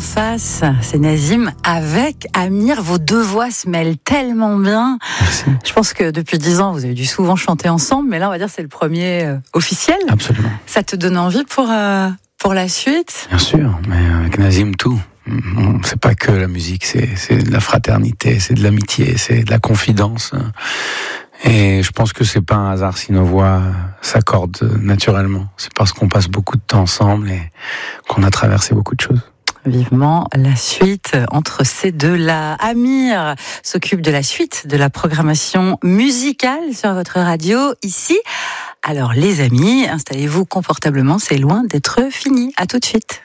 face, c'est Nazim avec Amir. Vos deux voix se mêlent tellement bien. Merci. Je pense que depuis 10 ans, vous avez dû souvent chanter ensemble, mais là, on va dire c'est le premier officiel. Absolument. Ça te donne envie pour la suite ? Bien sûr, mais avec Nazim, tout. C'est pas que la musique, c'est de la fraternité, c'est de l'amitié, c'est de la confidence. Et je pense que c'est pas un hasard si nos voix s'accordent naturellement. C'est parce qu'on passe beaucoup de temps ensemble et qu'on a traversé beaucoup de choses. Vivement la suite entre ces deux-là. Amir s'occupe de la suite de la programmation musicale sur votre radio ici. Alors les amis, installez-vous confortablement, c'est loin d'être fini. À tout de suite.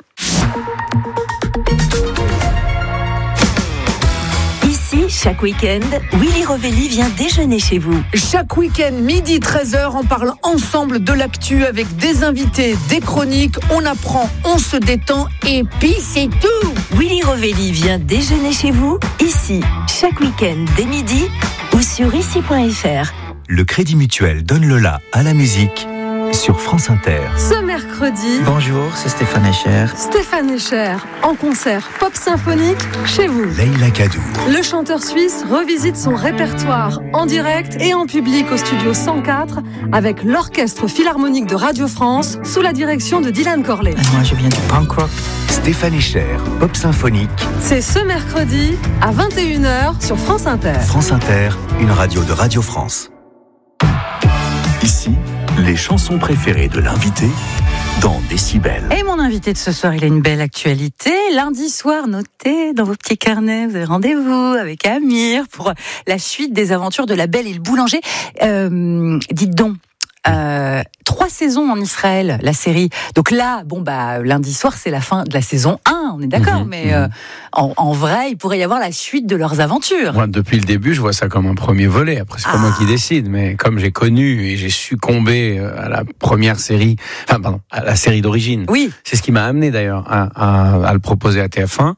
Chaque week-end, Willy Rovelli vient déjeuner chez vous. Chaque week-end, midi 13h, on parle ensemble de l'actu avec des invités, des chroniques, on apprend, on se détend et puis c'est tout. Willy Rovelli vient déjeuner chez vous, ici, chaque week-end dès midi ou sur ici.fr. Le Crédit Mutuel donne le la à la musique sur France Inter. Ce mercredi, bonjour, c'est Stéphane Echer. Stéphane Echer, en concert pop symphonique chez vous. Leïla Kaddour. Le chanteur suisse revisite son répertoire en direct et en public au studio 104 avec l'Orchestre Philharmonique de Radio France sous la direction de Dylan Corley. Moi, je viens du punk rock. Stéphane Echer, pop symphonique. C'est ce mercredi à 21h sur France Inter. France Inter, une radio de Radio France. Ici, les chansons préférées de l'invité dans Décibel. Et mon invité de ce soir, il a une belle actualité. Lundi soir, notez dans vos petits carnets, vous avez rendez-vous avec Amir pour la suite des aventures de La Belle et le Boulanger. Dites donc, 3 saisons en Israël, la série. Donc là, lundi soir, c'est la fin de la saison 1, on est d'accord, mais en vrai, il pourrait y avoir la suite de leurs aventures. Moi, depuis le début, je vois ça comme un premier volet. Après, c'est pas moi qui décide, mais comme j'ai connu et j'ai succombé à la première série, à la série d'origine. Oui. C'est ce qui m'a amené d'ailleurs à le proposer à TF1.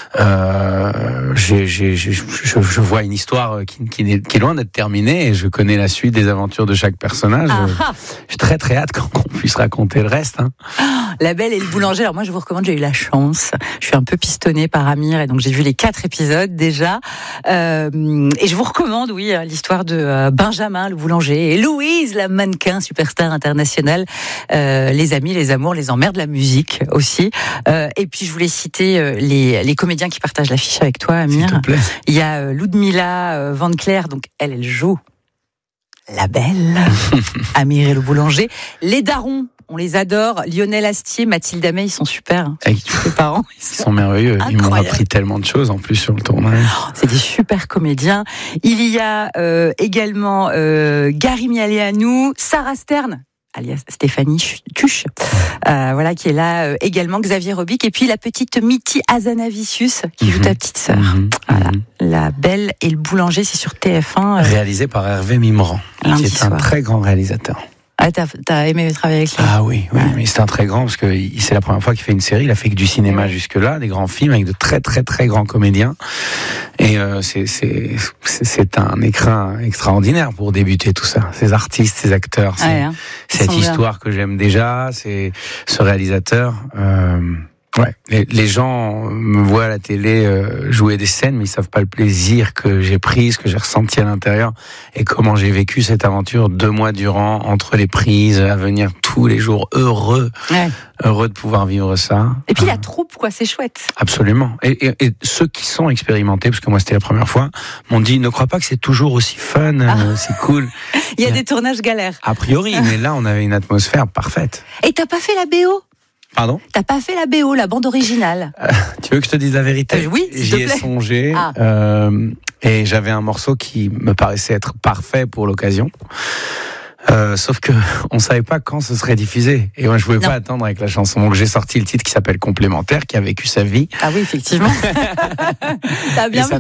Je vois une histoire qui est loin d'être terminée et je connais la suite des aventures de chaque personnage. J'ai très très hâte qu'on puisse raconter le reste. La Belle et le Boulanger. Alors moi, je vous recommande, j'ai eu la chance. Je suis un peu pistonnée par Amir et donc j'ai vu les 4 épisodes déjà. Et je vous recommande, l'histoire de Benjamin, le boulanger, et Louise, la mannequin superstar internationale. Les amis, les amours, les emmerdes, la musique aussi. Et puis je voulais citer les comédiens qui partagent l'affiche avec toi, Amir. S'il te plaît. Il y a Ludmilla Van Cleer, donc elle joue La Belle, Amir et le Boulanger. Les darons, on les adore. Lionel Astier, Mathilde Amey, ils sont super. Hey, les parents, ils sont merveilleux. Incroyable. Ils m'ont appris tellement de choses en plus sur le tournage. C'est des super comédiens. Il y a également Gary Mialeanu, Sarah Stern, alias Stéphanie Tuche, qui est là également, Xavier Robic, et puis la petite Mitty Hazanavicius, qui joue ta petite sœur. La Belle et le Boulanger, c'est sur TF1. Réalisé par Hervé Mimran, qui est un très grand réalisateur. Ah, t'as aimé travailler avec lui? Ah oui, mais c'est un très grand, parce que c'est la première fois qu'il fait une série, il a fait que du cinéma jusque-là, des grands films avec de très très très grands comédiens. Et c'est un écrin extraordinaire pour débuter tout ça. Ces artistes, ces acteurs, cette histoire que j'aime déjà, c'est ce réalisateur. Les gens me voient à la télé jouer des scènes, mais ils savent pas le plaisir que j'ai pris, ce que j'ai ressenti à l'intérieur, et comment j'ai vécu cette aventure 2 mois durant, entre les prises, à venir tous les jours, heureux de pouvoir vivre ça. Et puis la troupe, c'est chouette. Absolument. Et ceux qui sont expérimentés, parce que moi c'était la première fois, m'ont dit, ne crois pas que c'est toujours aussi fun, aussi cool. Il y a des tournages galères. A priori, mais là on avait une atmosphère parfaite. Et t'as pas fait la BO? Pardon ? T'as pas fait la BO, la bande originale? Tu veux que je te dise la vérité ? Oui, s'il te plaît. J'y ai songé, et j'avais un morceau qui me paraissait être parfait pour l'occasion. Sauf que on savait pas quand ce serait diffusé, et moi je pouvais pas attendre avec la chanson, donc j'ai sorti le titre qui s'appelle Complémentaire, qui a vécu sa vie. Ah oui, effectivement. Ça a bien